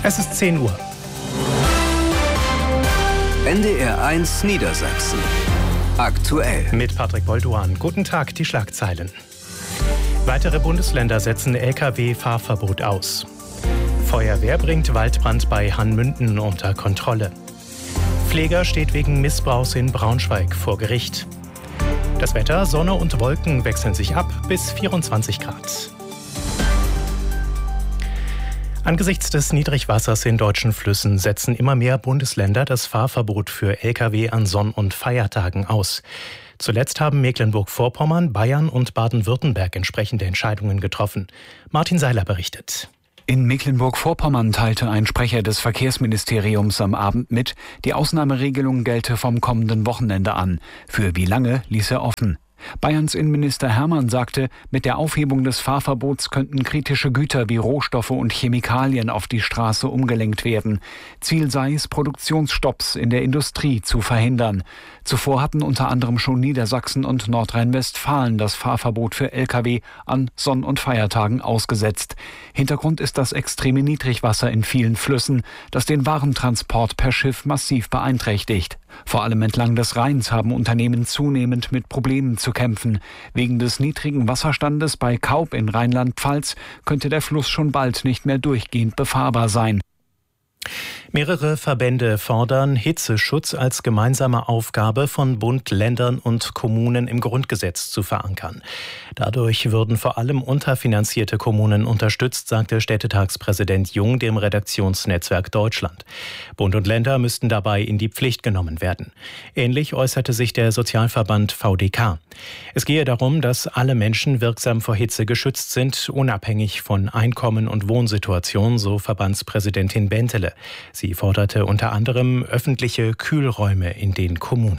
Es ist 10 Uhr. NDR 1 Niedersachsen. Aktuell. Mit Patrick Bolduan. Guten Tag, die Schlagzeilen. Weitere Bundesländer setzen Lkw-Fahrverbot aus. Feuerwehr bringt Waldbrand bei Hanmünden unter Kontrolle. Pfleger steht wegen Missbrauchs in Braunschweig vor Gericht. Das Wetter, Sonne und Wolken wechseln sich ab bis 24 Grad. Angesichts des Niedrigwassers in deutschen Flüssen setzen immer mehr Bundesländer das Fahrverbot für Lkw an Sonn- und Feiertagen aus. Zuletzt haben Mecklenburg-Vorpommern, Bayern und Baden-Württemberg entsprechende Entscheidungen getroffen. Martin Seiler berichtet. In Mecklenburg-Vorpommern teilte ein Sprecher des Verkehrsministeriums am Abend mit, die Ausnahmeregelung gelte vom kommenden Wochenende an. Für wie lange ließ er offen. Bayerns Innenminister Hermann sagte, mit der Aufhebung des Fahrverbots könnten kritische Güter wie Rohstoffe und Chemikalien auf die Straße umgelenkt werden. Ziel sei es, Produktionsstopps in der Industrie zu verhindern. Zuvor hatten unter anderem schon Niedersachsen und Nordrhein-Westfalen das Fahrverbot für Lkw an Sonn- und Feiertagen ausgesetzt. Hintergrund ist das extreme Niedrigwasser in vielen Flüssen, das den Warentransport per Schiff massiv beeinträchtigt. Vor allem entlang des Rheins haben Unternehmen zunehmend mit Problemen zu kämpfen. Wegen des niedrigen Wasserstandes bei Kaub in Rheinland-Pfalz könnte der Fluss schon bald nicht mehr durchgehend befahrbar sein. Mehrere Verbände fordern, Hitzeschutz als gemeinsame Aufgabe von Bund, Ländern und Kommunen im Grundgesetz zu verankern. Dadurch würden vor allem unterfinanzierte Kommunen unterstützt, sagte Städtetagspräsident Jung dem Redaktionsnetzwerk Deutschland. Bund und Länder müssten dabei in die Pflicht genommen werden. Ähnlich äußerte sich der Sozialverband VDK. Es gehe darum, dass alle Menschen wirksam vor Hitze geschützt sind, unabhängig von Einkommen und Wohnsituation, so Verbandspräsidentin Bentele. Sie forderte unter anderem öffentliche Kühlräume in den Kommunen.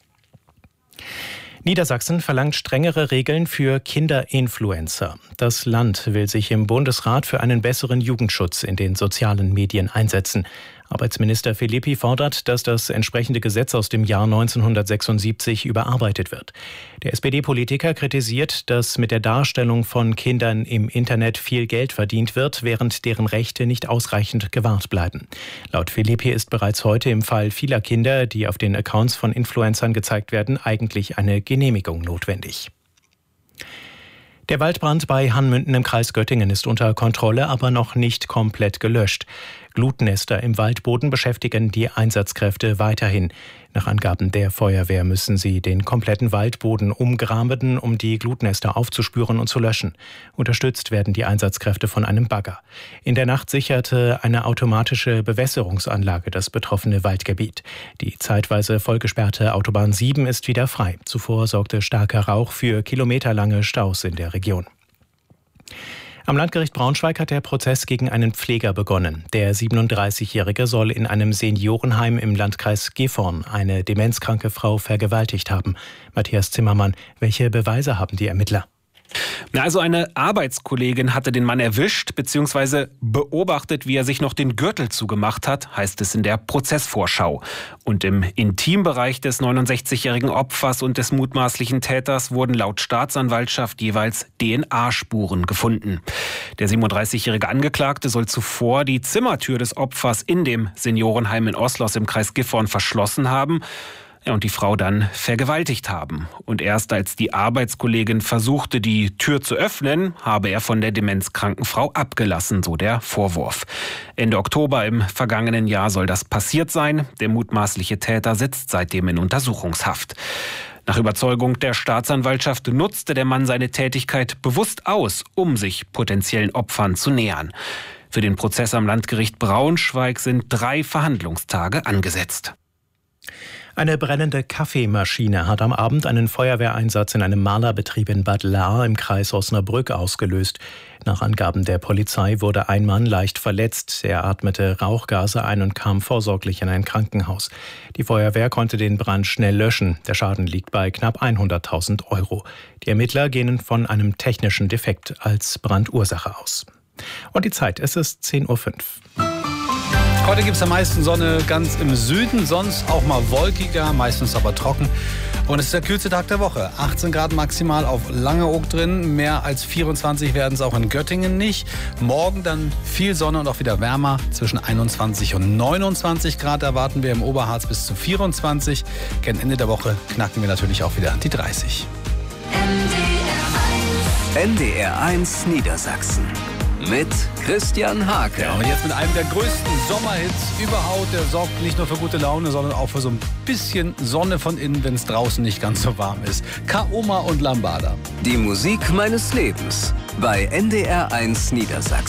Niedersachsen verlangt strengere Regeln für Kinderinfluencer. Das Land will sich im Bundesrat für einen besseren Jugendschutz in den sozialen Medien einsetzen. Arbeitsminister Philippi fordert, dass das entsprechende Gesetz aus dem Jahr 1976 überarbeitet wird. Der SPD-Politiker kritisiert, dass mit der Darstellung von Kindern im Internet viel Geld verdient wird, während deren Rechte nicht ausreichend gewahrt bleiben. Laut Philippi ist bereits heute im Fall vieler Kinder, die auf den Accounts von Influencern gezeigt werden, eigentlich eine Genehmigung notwendig. Der Waldbrand bei Hanmünden im Kreis Göttingen ist unter Kontrolle, aber noch nicht komplett gelöscht. Glutnester im Waldboden beschäftigen die Einsatzkräfte weiterhin. Nach Angaben der Feuerwehr müssen sie den kompletten Waldboden umgraben, um die Glutnester aufzuspüren und zu löschen. Unterstützt werden die Einsatzkräfte von einem Bagger. In der Nacht sicherte eine automatische Bewässerungsanlage das betroffene Waldgebiet. Die zeitweise vollgesperrte Autobahn 7 ist wieder frei. Zuvor sorgte starker Rauch für kilometerlange Staus in der Region. Am Landgericht Braunschweig hat der Prozess gegen einen Pfleger begonnen. Der 37-Jährige soll in einem Seniorenheim im Landkreis Gifhorn eine demenzkranke Frau vergewaltigt haben. Matthias Zimmermann, welche Beweise haben die Ermittler? Also eine Arbeitskollegin hatte den Mann erwischt bzw. beobachtet, wie er sich noch den Gürtel zugemacht hat, heißt es in der Prozessvorschau. Und im Intimbereich des 69-jährigen Opfers und des mutmaßlichen Täters wurden laut Staatsanwaltschaft jeweils DNA-Spuren gefunden. Der 37-jährige Angeklagte soll zuvor die Zimmertür des Opfers in dem Seniorenheim in Oslos im Kreis Gifhorn verschlossen haben. Und die Frau dann vergewaltigt haben. Und erst als die Arbeitskollegin versuchte, die Tür zu öffnen, habe er von der demenzkranken Frau abgelassen, so der Vorwurf. Ende Oktober im vergangenen Jahr soll das passiert sein. Der mutmaßliche Täter sitzt seitdem in Untersuchungshaft. Nach Überzeugung der Staatsanwaltschaft nutzte der Mann seine Tätigkeit bewusst aus, um sich potenziellen Opfern zu nähern. Für den Prozess am Landgericht Braunschweig sind 3 Verhandlungstage angesetzt. Eine brennende Kaffeemaschine hat am Abend einen Feuerwehreinsatz in einem Malerbetrieb in Bad Lahr im Kreis Osnabrück ausgelöst. Nach Angaben der Polizei wurde ein Mann leicht verletzt. Er atmete Rauchgase ein und kam vorsorglich in ein Krankenhaus. Die Feuerwehr konnte den Brand schnell löschen. Der Schaden liegt bei knapp 100.000 €. Die Ermittler gehen von einem technischen Defekt als Brandursache aus. Und die Zeit, es ist 10:05 Uhr. Heute gibt es am meisten Sonne ganz im Süden, sonst auch mal wolkiger, meistens aber trocken. Und es ist der kühlste Tag der Woche. 18 Grad maximal auf Langeoog drin. Mehr als 24 werden es auch in Göttingen nicht. Morgen dann viel Sonne und auch wieder wärmer. Zwischen 21 und 29 Grad erwarten wir im Oberharz bis zu 24. Gegen Ende der Woche knacken wir natürlich auch wieder die 30. NDR1 Niedersachsen mit Christian Hake. Ja, und jetzt mit einem der größten Sommerhits überhaupt. Der sorgt nicht nur für gute Laune, sondern auch für so ein bisschen Sonne von innen, wenn es draußen nicht ganz so warm ist. Kaoma und Lambada. Die Musik meines Lebens bei NDR1 Niedersachsen.